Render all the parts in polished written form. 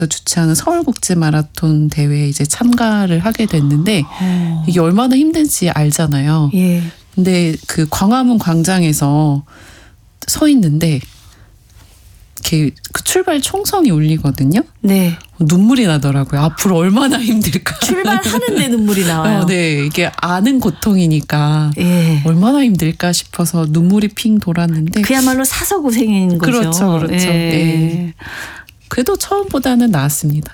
주최하는 서울국제 마라톤 대회에 이제 참가를 하게 됐는데 이게 얼마나 힘든지 알잖아요. 예. 근데 그 광화문 광장에서 서 있는데 이렇게 그 출발 총성이 울리거든요. 네. 눈물이 나더라고요. 앞으로 얼마나 힘들까. 출발하는데 눈물이 나와요. 네, 이게 아는 고통이니까 예. 얼마나 힘들까 싶어서 눈물이 핑 돌았는데. 그야말로 사서 고생인 거죠. 그렇죠, 그렇죠. 예. 네. 그래도 처음보다는 나았습니다.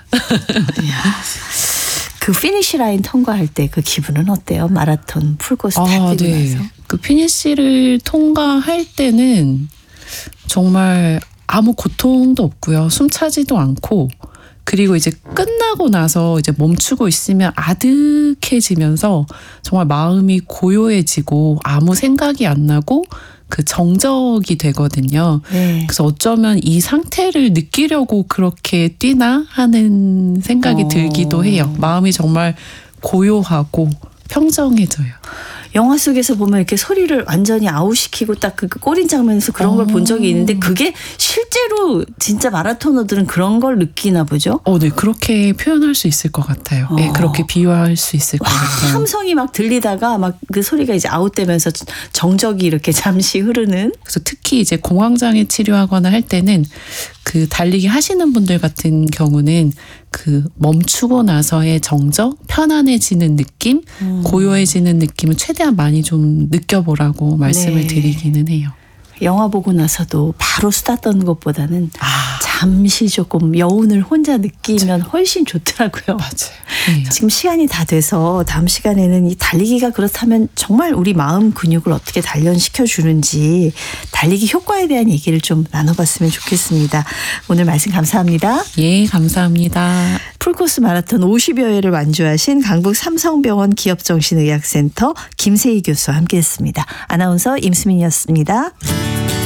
그 피니시 라인 통과할 때 그 기분은 어때요? 마라톤 풀코스 딱 뛰고 네. 나서. 그 피니시를 통과할 때는 정말 아무 고통도 없고요. 숨차지도 않고 그리고 이제 끝나고 나서 이제 멈추고 있으면 아득해지면서 정말 마음이 고요해지고 아무 생각이 안 나고 그 정적이 되거든요. 네. 그래서 어쩌면 이 상태를 느끼려고 그렇게 뛰나 하는 생각이 들기도 해요. 마음이 정말 고요하고 평정해져요. 영화 속에서 보면 이렇게 소리를 완전히 아웃시키고 딱 그 꼬린 장면에서 그런 걸 본 적이 있는데 그게 실제로 진짜 마라토너들은 그런 걸 느끼나 보죠? 네. 그렇게 표현할 수 있을 것 같아요. 네, 그렇게 비유할 수 있을 것 같아요. 함성이 막 들리다가 막 그 소리가 이제 아웃되면서 정적이 이렇게 잠시 흐르는. 그래서 특히 이제 공황장애 치료하거나 할 때는 그 달리기 하시는 분들 같은 경우는 그 멈추고 나서의 정적, 편안해지는 느낌, 고요해지는 느낌을 최대한 많이 좀 느껴보라고 말씀을 드리기는 해요. 영화 보고 나서도 바로 수다 떠는 것보다는 잠시 조금 여운을 혼자 느끼면 훨씬 좋더라고요. 맞아요. 네. 지금 시간이 다 돼서 다음 시간에는 이 달리기가 그렇다면 정말 우리 마음 근육을 어떻게 단련시켜 주는지 달리기 효과에 대한 얘기를 좀 나눠봤으면 좋겠습니다. 오늘 말씀 감사합니다. 예, 감사합니다. 풀코스 마라톤 50여 회를 완주하신 강북 삼성병원 기업정신의학센터 김세희 교수와 함께했습니다. 아나운서 임수민이었습니다.